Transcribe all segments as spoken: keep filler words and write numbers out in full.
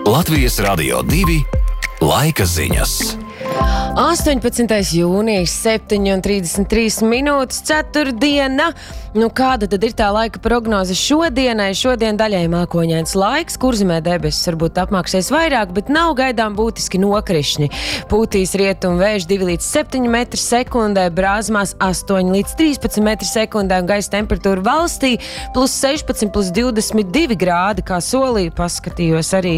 Latvijas Radio divi laika ziņas. astoņpadsmitais jūnijas, septiņi un trīsdesmit trīs minūtes, ceturtdiena. Nu, kāda tad ir tā laika prognoze šodienai? Šodien daļai mākoņains laiks, Kurzemē debesis varbūt apmāksies vairāk, bet nav gaidām būtiski nokrišņi. Pūtīs rietumu vējš divi līdz septiņi metri sekundē, Brāzmās astoņi līdz trīspadsmit metri sekundē un gaisa temperatūra valstī plus sešpadsmit, plus divdesmit divi grādi, kā solīju, paskatījos arī.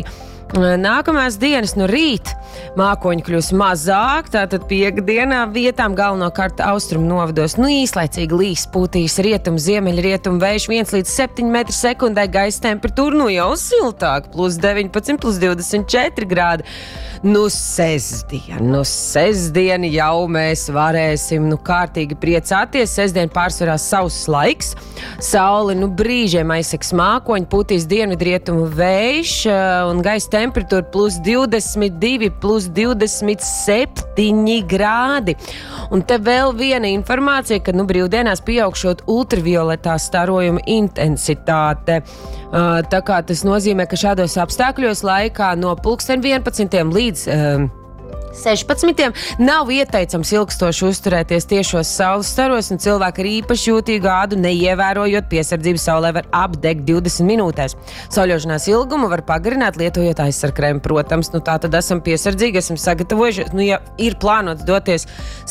Nākamās dienas no rīta mākoņi kļūs mazāk, tātad piekdienā vietām galvenokārt austrumu novados. Nu, īslaicīgi līs, pūtīs rietumu, ziemeļu rietumu vējš viens līdz septiņi metri sekundē, gaisa temperatūra nu jau siltāk, plus deviņpadsmit, plus divdesmit četri grādi. Nu, sestdien, nu, sestdien jau mēs varēsim, nu, kārtīgi priecāties. Sestdien pārsvarā sauss laiks, sauli, nu, brīžiem aizseks mākoņi, pūtīs dienvidrietumu vējš un gaisa temperatūra plus divdesmit divi, plus divdesmit septiņi grādi. Un te vēl viena informācija, ka nu brīvdienās pieaugšot ultravioletā starojuma intensitāte. Uh, tā kā tas nozīmē, ka šādos apstākļos laikā no pulksten vienpadsmitiem līdz uh, sešpadsmitiem nav ieteicams ilgstoši uzturēties tiešos saules staros, un cilvēki ar īpaši jūtīgu ādu, neievērojot piesardzību saulē, var apdegt divdesmit minūtēs. Sauļošanās ilgumu var pagarināt, lietojot aizsarkrēmu. Protams, nu tā tad esam piesardzīgi, esam sagatavojušies. Nu, ja ir plānots doties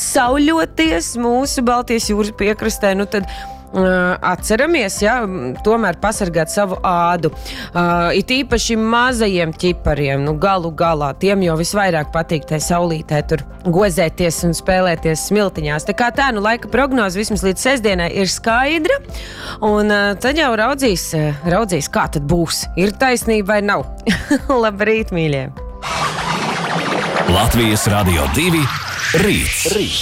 sauļoties mūsu Baltijas jūras piekrastē, nu tad Uh, atceramies, ja, tomēr pasargāt savu ādu. Uh, it īpaši mazajiem ķipariem, nu galu galā, tiem jau visvairāk patīk tai saulītē tur gozēties un spēlēties smiltiņās. Tā kā tā, nu laika prognoze vismaz līdz sestdienai ir skaidra, un uh, tad jau raudzīs, uh, raudzīs, kā tad būs. Ir taisnība vai nav? Labrīt, mīļie! Latvijas Radio divi rīts. Rīt.